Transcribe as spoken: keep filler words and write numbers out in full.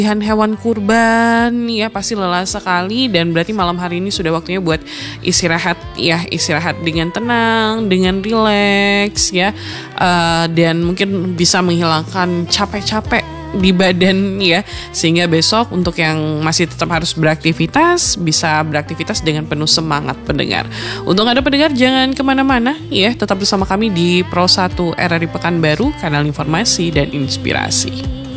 hewan kurban ya pasti lelah sekali, dan berarti malam hari ini sudah waktunya buat istirahat ya, istirahat dengan tenang, dengan rileks ya, uh, dan mungkin bisa menghilangkan capek-capek di badan ya, sehingga besok untuk yang masih tetap harus beraktivitas bisa beraktivitas dengan penuh semangat pendengar. Untuk Anda pendengar jangan kemana-mana ya, tetap bersama kami di Pro satu R R I Pekanbaru, kanal informasi dan inspirasi.